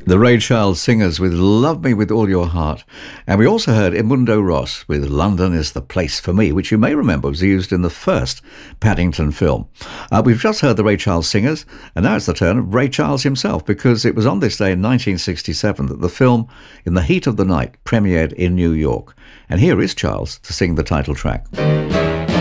The Ray Charles Singers with Love Me With All Your Heart. And we also heard Edmundo Ross with London Is the Place for Me, which you may remember was used in the first Paddington film. We've just heard the Ray Charles Singers, and now it's the turn of Ray Charles himself, because it was on this day in 1967 that the film In the Heat of the Night premiered in New York. And here is Charles to sing the title track.